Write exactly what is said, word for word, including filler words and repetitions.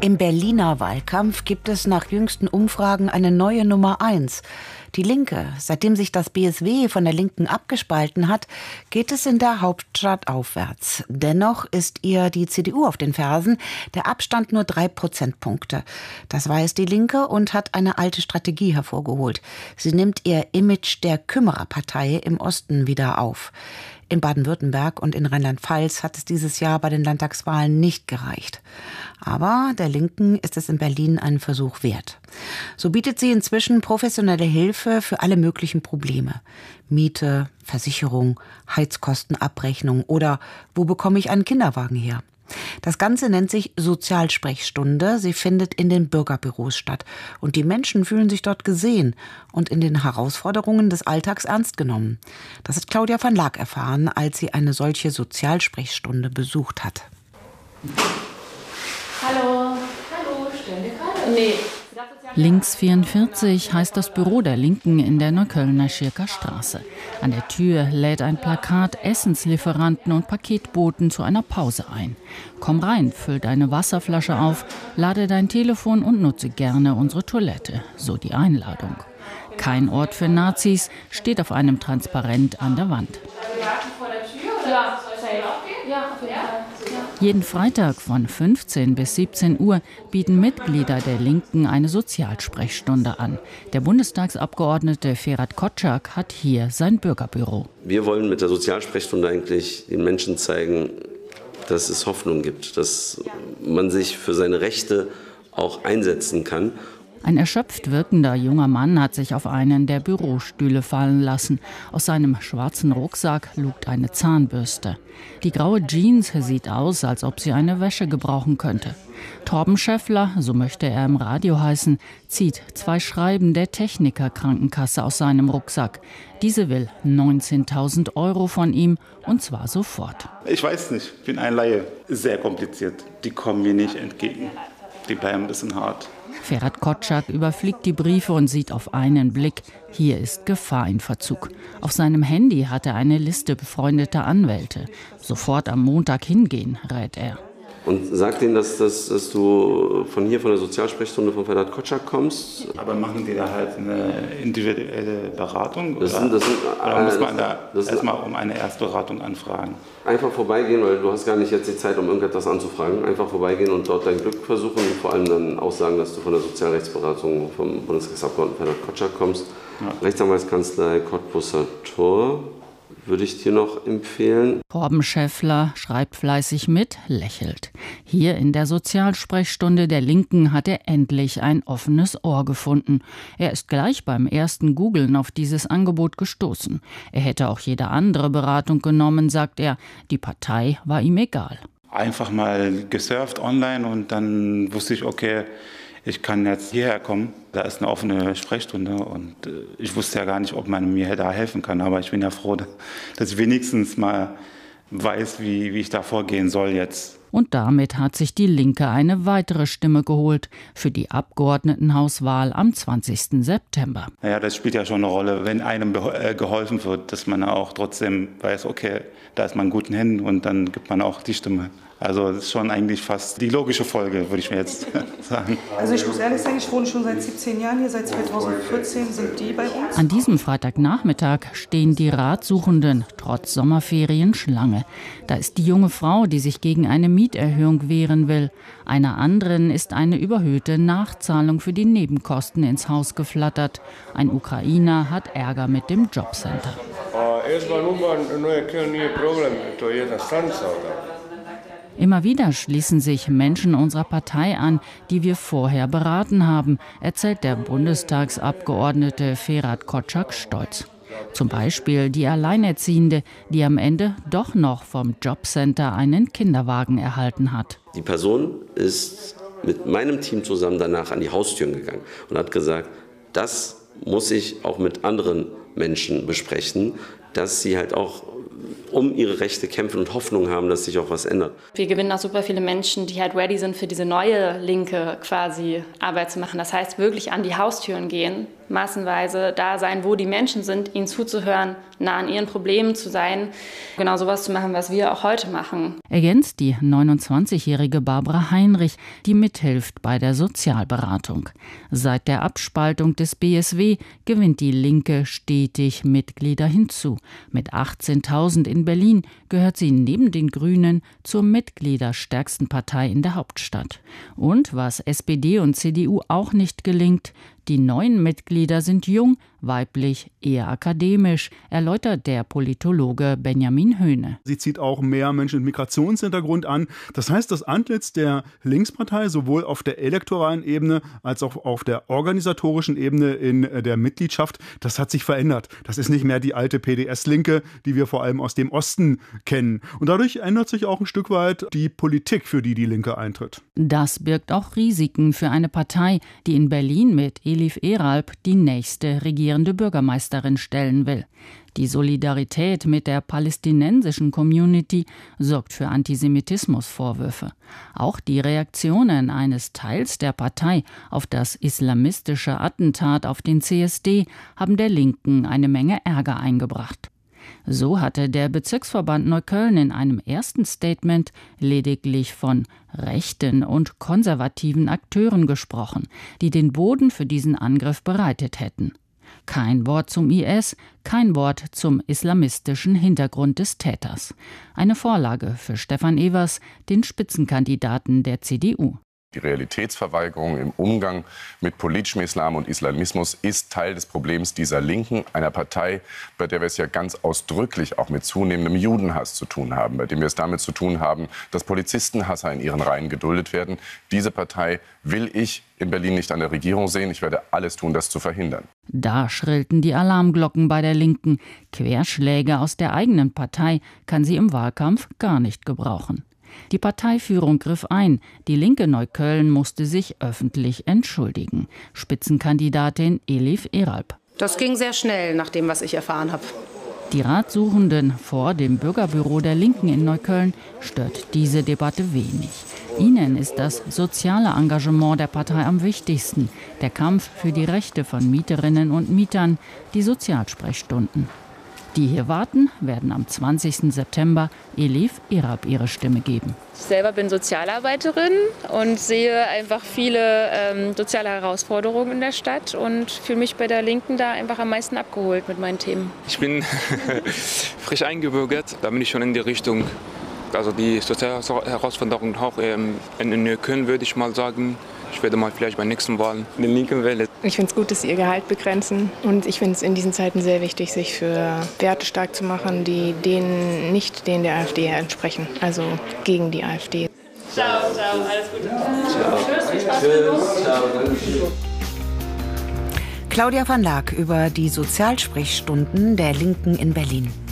Im Berliner Wahlkampf gibt es nach jüngsten Umfragen eine neue Nummer eins. Die Linke. Seitdem sich das B S W von der Linken abgespalten hat, geht es in der Hauptstadt aufwärts. Dennoch ist ihr die C D U auf den Fersen, der Abstand nur drei Prozentpunkte. Das weiß die Linke und hat eine alte Strategie hervorgeholt. Sie nimmt ihr Image der Kümmererpartei im Osten wieder auf. In Baden-Württemberg und in Rheinland-Pfalz hat es dieses Jahr bei den Landtagswahlen nicht gereicht. Aber der Linken ist es in Berlin einen Versuch wert. So bietet sie inzwischen professionelle Hilfe für alle möglichen Probleme. Miete, Versicherung, Heizkostenabrechnung oder wo bekomme ich einen Kinderwagen her? Das Ganze nennt sich Sozialsprechstunde. Sie findet in den Bürgerbüros statt. Und die Menschen fühlen sich dort gesehen und in den Herausforderungen des Alltags ernst genommen. Das hat Claudia van Laak erfahren, als sie eine solche Sozialsprechstunde besucht hat. Hallo. Hallo, stellen wir gerade? Nee. Links vierundvierzig heißt das Büro der Linken in der Neuköllner Schirker Straße. An der Tür lädt ein Plakat Essenslieferanten und Paketboten zu einer Pause ein. Komm rein, füll deine Wasserflasche auf, lade dein Telefon und nutze gerne unsere Toilette, so die Einladung. Kein Ort für Nazis steht auf einem Transparent an der Wand. Wir warten vor der Tür, oder? Ja, soll ich auch gehen? Ja, auf jeden Fall. Jeden Freitag von fünfzehn bis siebzehn Uhr bieten Mitglieder der Linken eine Sozialsprechstunde an. Der Bundestagsabgeordnete Ferhat Kotschak hat hier sein Bürgerbüro. Wir wollen mit der Sozialsprechstunde eigentlich den Menschen zeigen, dass es Hoffnung gibt, dass man sich für seine Rechte auch einsetzen kann. Ein erschöpft wirkender junger Mann hat sich auf einen der Bürostühle fallen lassen. Aus seinem schwarzen Rucksack lugt eine Zahnbürste. Die graue Jeans sieht aus, als ob sie eine Wäsche gebrauchen könnte. Torben Schäffler, so möchte er im Radio heißen, zieht zwei Schreiben der Techniker-Krankenkasse aus seinem Rucksack. Diese will neunzehntausend Euro von ihm, und zwar sofort. Ich weiß nicht, ich bin ein Laie. Sehr kompliziert. Die kommen mir nicht entgegen. Die bleiben ein bisschen hart. Ferhat Kotschak überfliegt die Briefe und sieht auf einen Blick, hier ist Gefahr in Verzug. Auf seinem Handy hat er eine Liste befreundeter Anwälte. Sofort am Montag hingehen, rät er. Und sag denen, dass, dass, dass du von hier, von der Sozialsprechstunde von Ferhat Kotschak kommst. Aber machen die da halt eine individuelle Beratung? Das oder sind, das sind, oder äh, muss man das, da das erstmal um eine Erstberatung anfragen? Einfach vorbeigehen, weil du hast gar nicht jetzt die Zeit, um irgendetwas anzufragen. Einfach vorbeigehen und dort dein Glück versuchen und vor allem dann auch sagen, dass du von der Sozialrechtsberatung vom Bundestagsabgeordneten Ferhat Kotschak kommst. Ja. Rechtsanwaltskanzlei Cottbusser Tor würde ich dir noch empfehlen. Torben Schäffler schreibt fleißig mit, lächelt. Hier in der Sozialsprechstunde der Linken hat er endlich ein offenes Ohr gefunden. Er ist gleich beim ersten Googlen auf dieses Angebot gestoßen. Er hätte auch jede andere Beratung genommen, sagt er. Die Partei war ihm egal. Einfach mal gesurft online und dann wusste ich, okay, ich kann jetzt hierher kommen, da ist eine offene Sprechstunde und ich wusste ja gar nicht, ob man mir da helfen kann. Aber ich bin ja froh, dass ich wenigstens mal weiß, wie, wie ich da vorgehen soll jetzt. Und damit hat sich die Linke eine weitere Stimme geholt für die Abgeordnetenhauswahl am zwanzigsten September. Naja, das spielt ja schon eine Rolle, wenn einem geholfen wird, dass man auch trotzdem weiß, okay, da ist man in guten Händen und dann gibt man auch die Stimme. Also das ist schon eigentlich fast die logische Folge, würde ich mir jetzt sagen. Also ich muss ehrlich sagen, ich wohne schon seit siebzehn Jahren hier, seit zweitausendvierzehn sind die bei uns. An diesem Freitagnachmittag stehen die Ratsuchenden trotz Sommerferien Schlange. Da ist die junge Frau, die sich gegen eine Mieterhöhung wehren will. Einer anderen ist eine überhöhte Nachzahlung für die Nebenkosten ins Haus geflattert. Ein Ukrainer hat Ärger mit dem Jobcenter. Immer wieder schließen sich Menschen unserer Partei an, die wir vorher beraten haben, erzählt der Bundestagsabgeordnete Ferhat Kotschak stolz. Zum Beispiel die Alleinerziehende, die am Ende doch noch vom Jobcenter einen Kinderwagen erhalten hat. Die Person ist mit meinem Team zusammen danach an die Haustüren gegangen und hat gesagt, das muss ich auch mit anderen Menschen besprechen, dass sie halt auch um ihre Rechte kämpfen und Hoffnung haben, dass sich auch was ändert. Wir gewinnen auch super viele Menschen, die halt ready sind, für diese neue linke quasi Arbeit zu machen. Das heißt, wirklich an die Haustüren gehen massenweise da sein, wo die Menschen sind, ihnen zuzuhören, nah an ihren Problemen zu sein, genau sowas zu machen, was wir auch heute machen. Ergänzt die neunundzwanzigjährige Barbara Heinrich, die mithilft bei der Sozialberatung. Seit der Abspaltung des B S W gewinnt die Linke stetig Mitglieder hinzu. Mit achtzehntausend in Berlin gehört sie neben den Grünen zur mitgliederstärksten Partei in der Hauptstadt. Und was S P D und C D U auch nicht gelingt, die neuen Mitglieder sind jung, weiblich, eher akademisch, erläutert der Politologe Benjamin Höhne. Sie zieht auch mehr Menschen mit Migrationshintergrund an. Das heißt, das Antlitz der Linkspartei sowohl auf der elektoralen Ebene als auch auf der organisatorischen Ebene in der Mitgliedschaft, das hat sich verändert. Das ist nicht mehr die alte P D S-Linke, die wir vor allem aus dem Osten kennen. Und dadurch ändert sich auch ein Stück weit die Politik, für die die Linke eintritt. Das birgt auch Risiken für eine Partei, die in Berlin mit Elif Eralp die nächste regierende Bürgermeisterin stellen will. Die Solidarität mit der palästinensischen Community sorgt für Antisemitismusvorwürfe. Auch die Reaktionen eines Teils der Partei auf das islamistische Attentat auf den C S D haben der Linken eine Menge Ärger eingebracht. So hatte der Bezirksverband Neukölln in einem ersten Statement lediglich von rechten und konservativen Akteuren gesprochen, die den Boden für diesen Angriff bereitet hätten. Kein Wort zum I S, kein Wort zum islamistischen Hintergrund des Täters. Eine Vorlage für Stefan Evers, den Spitzenkandidaten der C D U. Die Realitätsverweigerung im Umgang mit politischem Islam und Islamismus ist Teil des Problems dieser Linken, einer Partei, bei der wir es ja ganz ausdrücklich auch mit zunehmendem Judenhass zu tun haben, bei dem wir es damit zu tun haben, dass Polizistenhasser in ihren Reihen geduldet werden. Diese Partei will ich in Berlin nicht an der Regierung sehen. Ich werde alles tun, das zu verhindern. Da schrillten die Alarmglocken bei der Linken. Querschläge aus der eigenen Partei kann sie im Wahlkampf gar nicht gebrauchen. Die Parteiführung griff ein. Die Linke Neukölln musste sich öffentlich entschuldigen. Spitzenkandidatin Elif Eralp. Das ging sehr schnell, nach dem, was ich erfahren habe. Die Ratsuchenden vor dem Bürgerbüro der Linken in Neukölln stört diese Debatte wenig. Ihnen ist das soziale Engagement der Partei am wichtigsten, der Kampf für die Rechte von Mieterinnen und Mietern, die Sozialsprechstunden. Die hier warten, werden am zwanzigsten September Elif Eralp ihre Stimme geben. Ich selber bin Sozialarbeiterin und sehe einfach viele ähm, soziale Herausforderungen in der Stadt und fühle mich bei der Linken da einfach am meisten abgeholt mit meinen Themen. Ich bin frisch eingebürgert, da bin ich schon in die Richtung, also die soziale Herausforderung auch ähm, in Neukölln, würde ich mal sagen. Ich werde mal vielleicht bei nächsten Wahlen den Linken wählen. Ich finde es gut, dass sie ihr Gehalt begrenzen. Und ich finde es in diesen Zeiten sehr wichtig, sich für Werte stark zu machen, die denen nicht denen der AfD entsprechen. Also gegen die AfD. Ciao, ciao, alles Gute. Ciao. Tschüss, viel Spaß mit uns. Ciao. Claudia van Laak über die Sozialsprechstunden der Linken in Berlin.